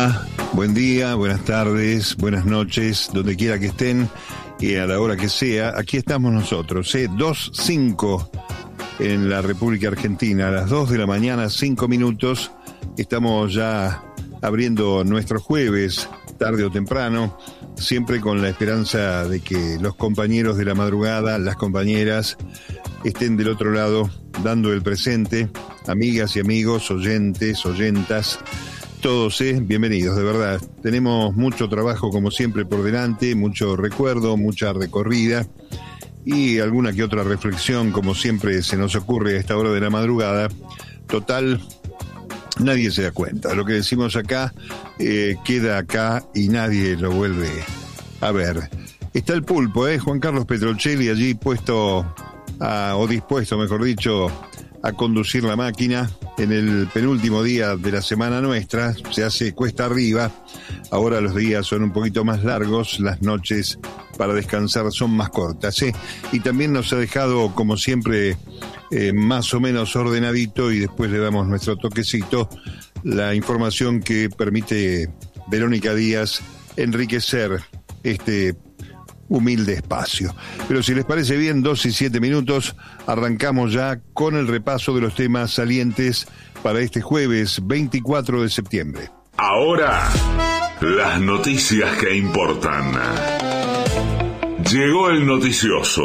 Hola, buen día, buenas tardes, buenas noches, donde quiera que estén y a la hora que sea. Aquí estamos nosotros, 2:05 en la República Argentina, a las 2 de la mañana, 5 minutos. Estamos ya abriendo nuestro jueves, tarde o temprano, siempre con la esperanza de que los compañeros de la madrugada, las compañeras, estén del otro lado dando el presente. Amigas y amigos, oyentes, oyentas, todos, bienvenidos, de verdad. Tenemos mucho trabajo como siempre por delante, mucho recuerdo, mucha recorrida y alguna que otra reflexión como siempre se nos ocurre a esta hora de la madrugada. Total, nadie se da cuenta. Lo que decimos acá queda acá y nadie lo vuelve a ver. Está el pulpo, Juan Carlos Petrocelli allí puesto, o dispuesto, mejor dicho, a conducir la máquina en el penúltimo día de la semana nuestra. Se hace cuesta arriba. Ahora los días son un poquito más largos, las noches para descansar son más cortas, y también nos ha dejado como siempre más o menos ordenadito, y después le damos nuestro toquecito, la información que permite Verónica Díaz enriquecer este humilde espacio. Pero si les parece bien, 2:07, arrancamos ya con el repaso de los temas salientes para este jueves 24 de septiembre. Ahora, las noticias que importan. Llegó el noticioso.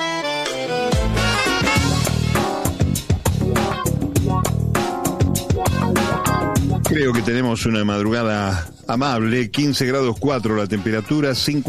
Creo que tenemos una madrugada amable, 15 grados 4 la temperatura,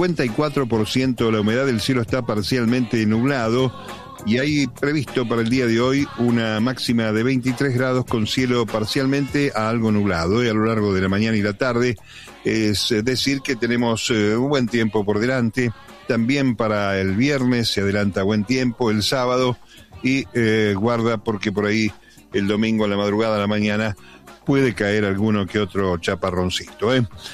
54% la humedad, el cielo está parcialmente nublado y hay previsto para el día de hoy una máxima de 23 grados con cielo parcialmente a algo nublado, y a lo largo de la mañana y la tarde, es decir que tenemos un buen tiempo por delante. También para el viernes se adelanta buen tiempo, el sábado, y guarda porque por ahí el domingo a la madrugada a la mañana puede caer alguno que otro chaparroncito.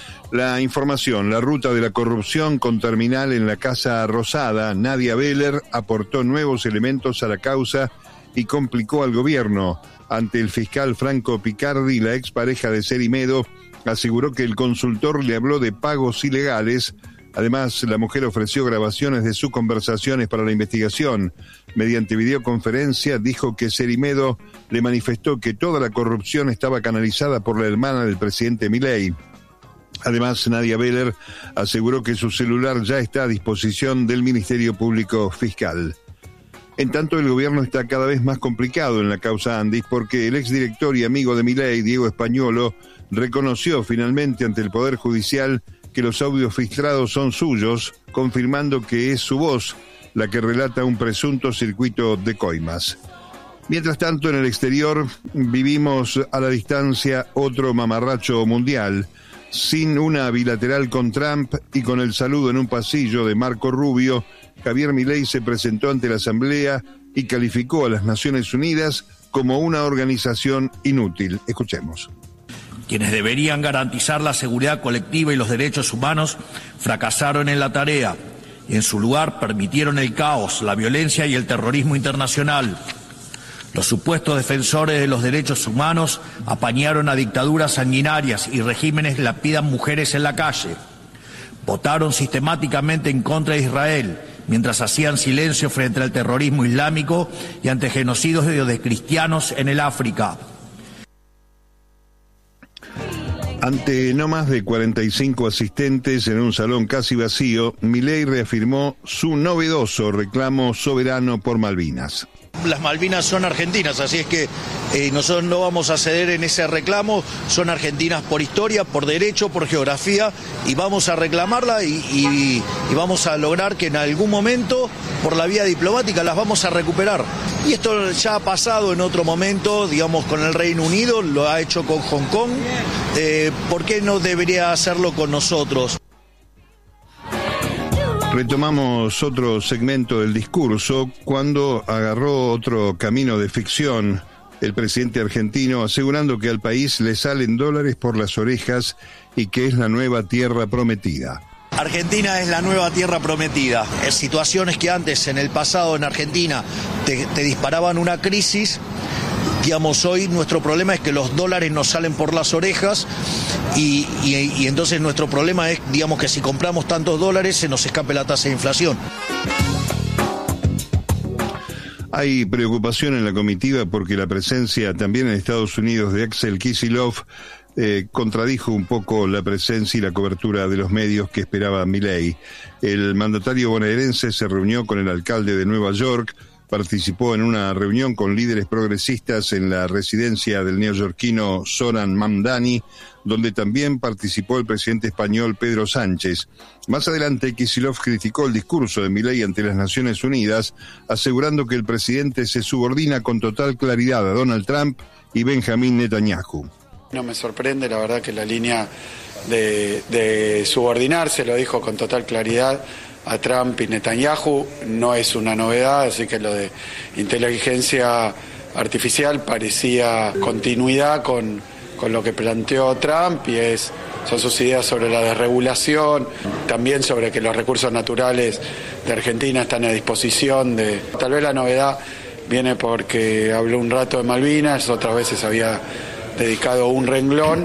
La información, la ruta de la corrupción con terminal en la Casa Rosada. Nadia Beller aportó nuevos elementos a la causa y complicó al gobierno. Ante el fiscal Franco Picardi, la expareja de Cerimedo aseguró que el consultor le habló de pagos ilegales. Además, la mujer ofreció grabaciones de sus conversaciones para la investigación. Mediante videoconferencia dijo que Cerimedo le manifestó que toda la corrupción estaba canalizada por la hermana del presidente Milei. Además, Nadia Beller aseguró que su celular ya está a disposición del Ministerio Público Fiscal. En tanto, el gobierno está cada vez más complicado en la causa Andis porque el exdirector y amigo de Milei, Diego Españolo, reconoció finalmente ante el Poder Judicial que los audios filtrados son suyos, confirmando que es su voz la que relata un presunto circuito de coimas. Mientras tanto, en el exterior vivimos a la distancia otro mamarracho mundial. Sin una bilateral con Trump y con el saludo en un pasillo de Marco Rubio, Javier Milei se presentó ante la Asamblea y calificó a las Naciones Unidas como una organización inútil. Escuchemos. Quienes deberían garantizar la seguridad colectiva y los derechos humanos fracasaron en la tarea y en su lugar permitieron el caos, la violencia y el terrorismo internacional. Los supuestos defensores de los derechos humanos apañaron a dictaduras sanguinarias y regímenes que lapidan mujeres en la calle. Votaron sistemáticamente en contra de Israel, mientras hacían silencio frente al terrorismo islámico y ante genocidios de cristianos en el África. Ante no más de 45 asistentes en un salón casi vacío, Milei reafirmó su novedoso reclamo soberano por Malvinas. Las Malvinas son argentinas, así es que nosotros no vamos a ceder en ese reclamo. Son argentinas por historia, por derecho, por geografía, y vamos a reclamarla y vamos a lograr que en algún momento, por la vía diplomática, las vamos a recuperar. Y esto ya ha pasado en otro momento, digamos, con el Reino Unido, lo ha hecho con Hong Kong. ¿Por qué no debería hacerlo con nosotros? Retomamos otro segmento del discurso cuando agarró otro camino de ficción el presidente argentino, asegurando que al país le salen dólares por las orejas y que es la nueva tierra prometida. Argentina es la nueva tierra prometida. En situaciones que antes, en el pasado, en Argentina, te disparaban una crisis, digamos, hoy nuestro problema es que los dólares nos salen por las orejas y entonces nuestro problema es, digamos, que si compramos tantos dólares se nos escape la tasa de inflación. Hay preocupación en la comitiva porque la presencia también en Estados Unidos de Axel Kicillof contradijo un poco la presencia y la cobertura de los medios que esperaba Milei. El mandatario bonaerense se reunió con el alcalde de Nueva York, participó en una reunión con líderes progresistas en la residencia del neoyorquino Zoran Mamdani, donde también participó el presidente español Pedro Sánchez. Más adelante, Kicillof criticó el discurso de Milei ante las Naciones Unidas, asegurando que el presidente se subordina con total claridad a Donald Trump y Benjamín Netanyahu. No me sorprende, la verdad, que la línea de subordinarse, lo dijo con total claridad, a Trump y Netanyahu, no es una novedad, así que lo de inteligencia artificial parecía continuidad con lo que planteó Trump y son sus ideas sobre la desregulación, también sobre que los recursos naturales de Argentina están a disposición de... Tal vez la novedad viene porque habló un rato de Malvinas, otras veces había dedicado un renglón.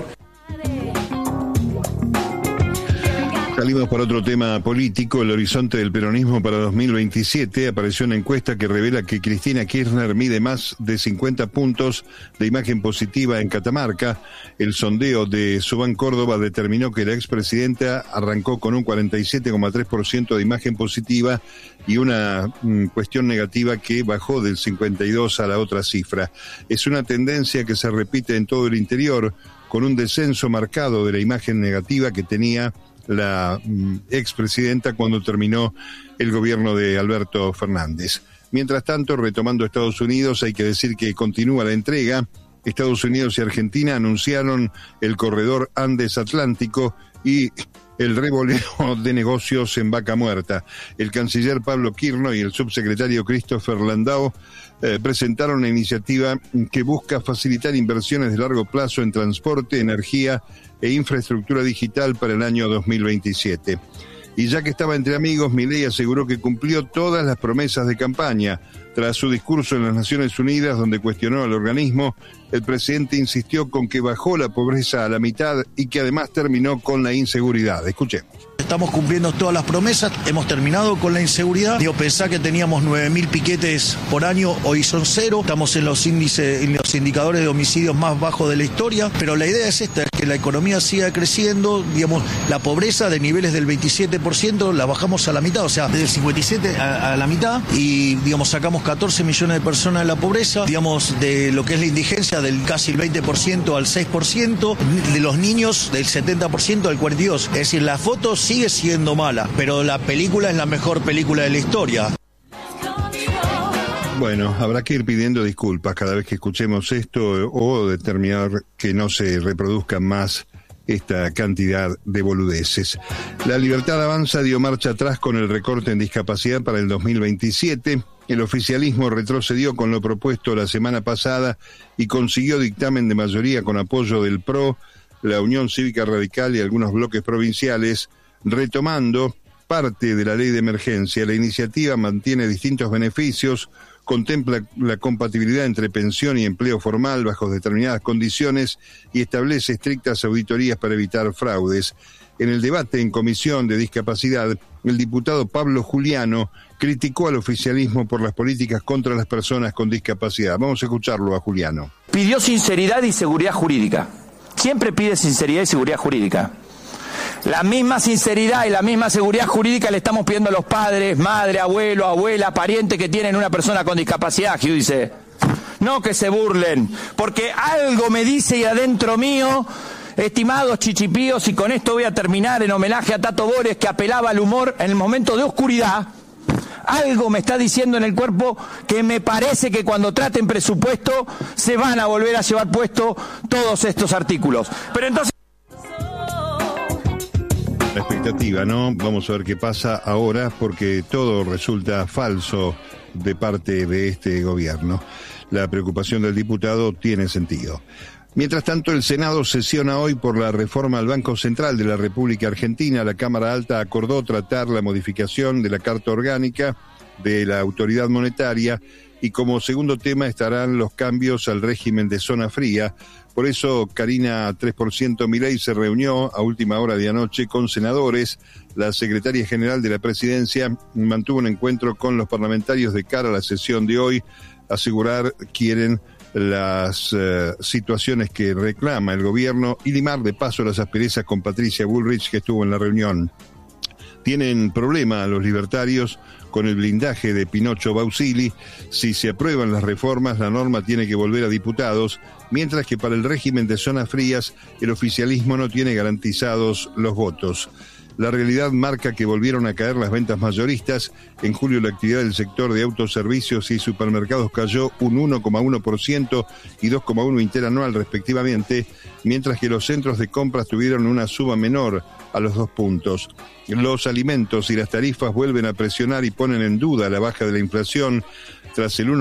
Salimos para otro tema político. El horizonte del peronismo para 2027 apareció una encuesta que revela que Cristina Kirchner mide más de 50 puntos de imagen positiva en Catamarca. El sondeo de Subán Córdoba determinó que la expresidenta arrancó con un 47,3% de imagen positiva y una cuestión negativa que bajó del 52 a la otra cifra. Es una tendencia que se repite en todo el interior, con un descenso marcado de la imagen negativa que tenía la expresidenta cuando terminó el gobierno de Alberto Fernández. Mientras tanto, retomando Estados Unidos, hay que decir que continúa la entrega. Estados Unidos y Argentina anunciaron el corredor Andes-Atlántico y el revoleo de negocios en Vaca Muerta. El canciller Pablo Quirno y el subsecretario Christopher Landau presentaron una iniciativa que busca facilitar inversiones de largo plazo en transporte, energía e infraestructura digital para el año 2027. Y ya que estaba entre amigos, Milei aseguró que cumplió todas las promesas de campaña. Tras su discurso en las Naciones Unidas, donde cuestionó al organismo, el presidente insistió con que bajó la pobreza a la mitad y que además terminó con la inseguridad. Escuchemos. Estamos cumpliendo todas las promesas, hemos terminado con la inseguridad. Pensá que teníamos 9.000 piquetes por año, hoy son 0. Estamos en los índices, en los indicadores de homicidios más bajos de la historia. Pero la idea es esta, es que la economía siga creciendo, la pobreza de niveles del 27% la bajamos a la mitad, o sea, desde el 57 a la mitad, y sacamos 14 millones de personas de la pobreza, de lo que es la indigencia del casi el 20% al 6%, de los niños del 70% al 42%. Es decir, la foto sigue siendo mala, pero la película es la mejor película de la historia. Bueno, habrá que ir pidiendo disculpas cada vez que escuchemos esto o determinar que no se reproduzcan más esta cantidad de boludeces. La Libertad Avanza dio marcha atrás con el recorte en discapacidad para el 2027. El oficialismo retrocedió con lo propuesto la semana pasada y consiguió dictamen de mayoría con apoyo del PRO, la Unión Cívica Radical y algunos bloques provinciales, retomando parte de la ley de emergencia. La iniciativa mantiene distintos beneficios, contempla la compatibilidad entre pensión y empleo formal bajo determinadas condiciones y establece estrictas auditorías para evitar fraudes. En el debate en Comisión de Discapacidad, el diputado Pablo Juliano criticó al oficialismo por las políticas contra las personas con discapacidad. Vamos a escucharlo a Juliano. Pidió sinceridad y seguridad jurídica. Siempre pide sinceridad y seguridad jurídica. La misma sinceridad y la misma seguridad jurídica le estamos pidiendo a los padres, madre, abuelo, abuela, pariente que tienen una persona con discapacidad, Hugh dice. No que se burlen, porque algo me dice y adentro mío, estimados chichipíos, y con esto voy a terminar en homenaje a Tato Bores, que apelaba al humor en el momento de oscuridad. Algo me está diciendo en el cuerpo que me parece que cuando traten presupuesto se van a volver a llevar puesto todos estos artículos. Pero entonces... La expectativa, ¿no? Vamos a ver qué pasa ahora, porque todo resulta falso de parte de este gobierno. La preocupación del diputado tiene sentido. Mientras tanto, el Senado sesiona hoy por la reforma al Banco Central de la República Argentina. La Cámara Alta acordó tratar la modificación de la Carta Orgánica de la Autoridad Monetaria y como segundo tema estarán los cambios al régimen de zona fría. Por eso Karina 3% Milei se reunió a última hora de anoche con senadores. La secretaria general de la presidencia mantuvo un encuentro con los parlamentarios de cara a la sesión de hoy. Asegurar quieren las situaciones que reclama el gobierno y limar de paso las asperezas con Patricia Bullrich, que estuvo en la reunión. Tienen problema los libertarios con el blindaje de Pinocho Bausili. Si se aprueban las reformas, la norma tiene que volver a diputados, mientras que para el régimen de zonas frías, el oficialismo no tiene garantizados los votos. La realidad marca que volvieron a caer las ventas mayoristas. En julio la actividad del sector de autoservicios y supermercados cayó un 1,1% y 2,1% interanual respectivamente, mientras que los centros de compras tuvieron una suba menor a los 2 puntos. Los alimentos y las tarifas vuelven a presionar y ponen en duda la baja de la inflación. Tras el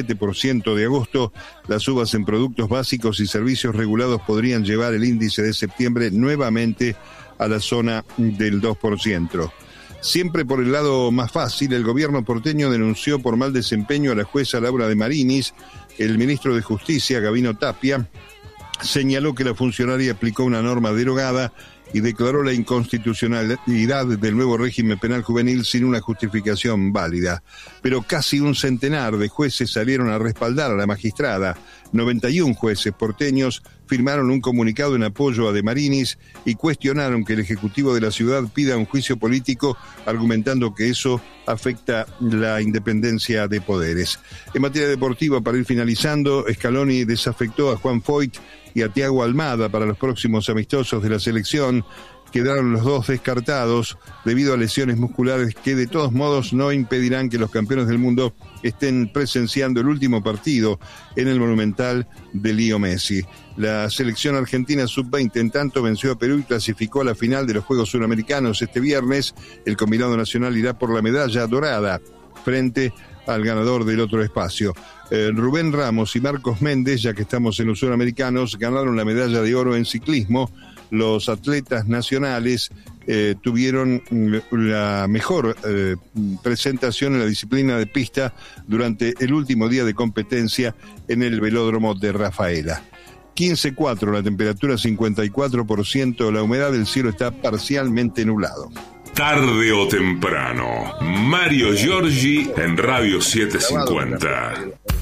1,7% de agosto, las subas en productos básicos y servicios regulados podrían llevar el índice de septiembre nuevamente a la zona del 2%. Siempre por el lado más fácil, el gobierno porteño denunció por mal desempeño a la jueza Laura de Marinis. El ministro de Justicia, Gabino Tapia, señaló que la funcionaria aplicó una norma derogada y declaró la inconstitucionalidad del nuevo régimen penal juvenil sin una justificación válida. Pero casi un centenar de jueces salieron a respaldar a la magistrada. 91 jueces porteños firmaron un comunicado en apoyo a De Marinis y cuestionaron que el Ejecutivo de la ciudad pida un juicio político, argumentando que eso afecta la independencia de poderes. En materia deportiva, para ir finalizando, Scaloni desafectó a Juan Foyt y a Thiago Almada para los próximos amistosos de la selección. Quedaron los dos descartados debido a lesiones musculares que de todos modos no impedirán que los campeones del mundo estén presenciando el último partido en el Monumental de Leo Messi. La selección argentina sub-20 en tanto venció a Perú y clasificó a la final de los Juegos Suramericanos este viernes. El combinado nacional irá por la medalla dorada frente al ganador del otro espacio. Rubén Ramos y Marcos Méndez, ya que estamos en los Suramericanos, ganaron la medalla de oro en ciclismo. Los atletas nacionales tuvieron la mejor presentación en la disciplina de pista durante el último día de competencia en el velódromo de Rafaela. 15,4 la temperatura, 54%, la humedad del cielo está parcialmente nublado. Tarde o temprano, Mario Giorgi en Radio 750.